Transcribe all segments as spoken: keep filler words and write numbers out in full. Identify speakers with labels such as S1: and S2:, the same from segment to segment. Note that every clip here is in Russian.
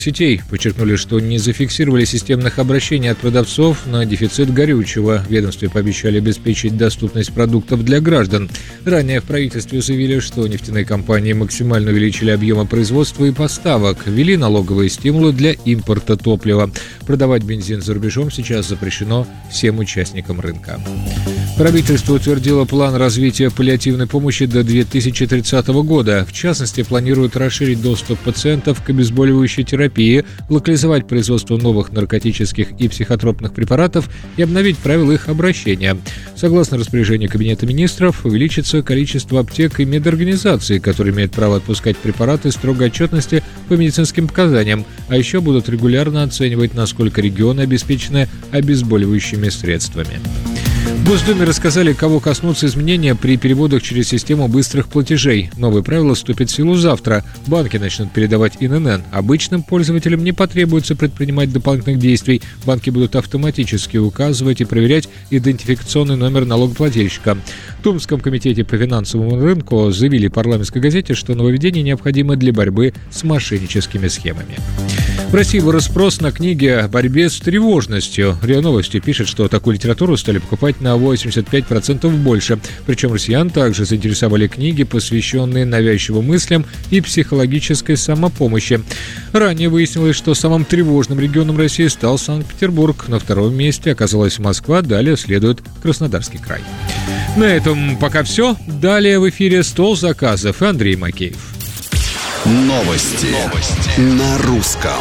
S1: сетей подчеркнули, что не зафиксировали системных обращений от продавцов на дефицит горючего. В ведомстве пообещали обеспечить доступность продуктов для граждан. Ранее в правительстве заявили, что нефтяные компании максимально увеличили объемы производства и поставок, ввели налоговые стимулы для импорта топлива. Продавать бензин за рубежом сейчас запрещено всем участникам рынка. Правительство утвердило план развития паллиативной помощи до две тысячи тридцатого года. В частности, планирует расширить доступ пациентов к обезболивающей терапии, локализовать производство новых наркотических и психотропных препаратов и обновить правила их обращения. Согласно распоряжению Кабинета министров, увеличится количество аптек и медорганизаций, которые имеют право отпускать препараты строгой отчетности по медицинским показаниям, а еще будут регулярно оценивать, насколько регионы обеспечены обезболивающими средствами. В Госдуме рассказали, кого коснутся изменения при переводах через систему быстрых платежей. Новые правила вступят в силу завтра. Банки начнут передавать эн эн эн. Обычным пользователям не потребуется предпринимать дополнительных действий. Банки будут автоматически указывать и проверять идентификационный номер налогоплательщика. В Томском комитете по финансовому рынку заявили парламентской газете, что нововведение необходимо для борьбы с мошенническими схемами. В России вырос спрос на книги о борьбе с тревожностью. РИА Новости пишет, что такую литературу стали покупать на восемьдесят пять процентов больше. Причем россиян также заинтересовали книги, посвященные навязчивым мыслям и психологической самопомощи. Ранее выяснилось, что самым тревожным регионом России стал Санкт-Петербург. На втором месте оказалась Москва, далее следует Краснодарский край. На этом пока все. Далее в эфире «Стол заказов» и Андрей Макеев.
S2: Новости. Новости. На русском.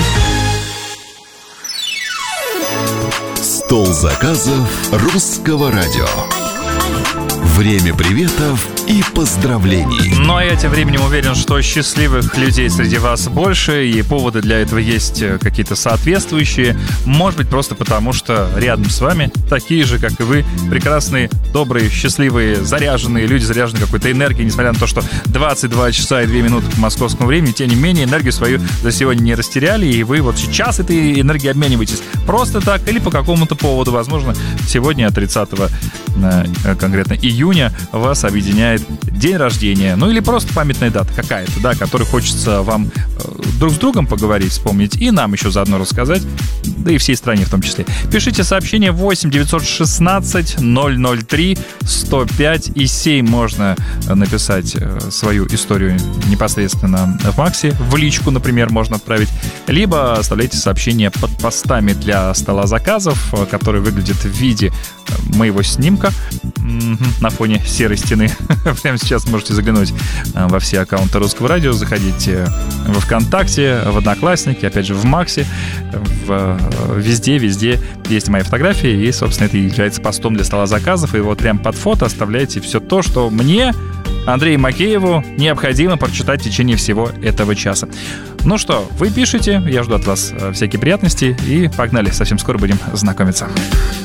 S2: Стол заказов русского радио. Время приветов и поздравлений.
S3: Ну а я тем временем уверен, что счастливых людей среди вас больше, и поводы для этого есть какие-то соответствующие. Может быть, просто потому, что рядом с вами такие же, как и вы, прекрасные, добрые, счастливые, заряженные люди, заряженные какой-то энергией, несмотря на то, что двадцать два часа и две минуты по московскому времени, тем не менее, энергию свою за сегодня не растеряли, и вы вот сейчас этой энергией обмениваетесь просто так или по какому-то поводу. Возможно, сегодня, тридцатого конкретно июня, вас объединяет день рождения, ну или просто памятная дата какая-то, да, которой хочется вам друг с другом поговорить, вспомнить и нам еще заодно рассказать, да и всей стране в том числе. Пишите сообщение восемь девятьсот шестнадцать ноль ноль три сто пять и семь. Можно написать свою историю непосредственно в Максе, в личку, например, можно отправить, либо оставляйте сообщение под постами для стола заказов, который выглядит в виде моего снимка на фоне серой стены. Прямо сейчас можете заглянуть во все аккаунты Русского радио, заходите во ВКонтакте, в Одноклассники, опять же в Максе, в... везде, везде есть мои фотографии, и, собственно, это является постом для стола заказов, и вот прям под фото оставляйте все то, что мне, Андрею Макееву, необходимо прочитать в течение всего этого часа. Ну что, вы пишите, я жду от вас всякие приятности, и погнали, совсем скоро будем знакомиться.